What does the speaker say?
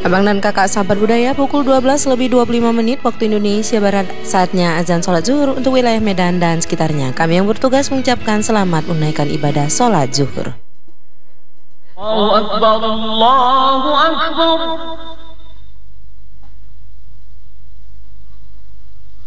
Abang dan kakak sahabat budaya, pukul 12 lebih 25 menit waktu Indonesia Barat. Saatnya azan sholat zuhur untuk wilayah Medan dan sekitarnya. Kami yang bertugas mengucapkan selamat menunaikan ibadah sholat zuhur. Allahu Akbar, Allahu Akbar.